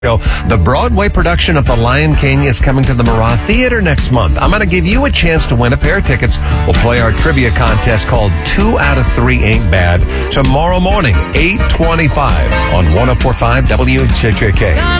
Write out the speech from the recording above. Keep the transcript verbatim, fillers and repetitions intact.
The Broadway production of The Lion King is coming to the Murat Theater next month. I'm going to give you a chance to win a pair of tickets. We'll play our trivia contest called Two Out of Three Ain't Bad tomorrow morning, eight twenty-five on one oh four point five W J J K.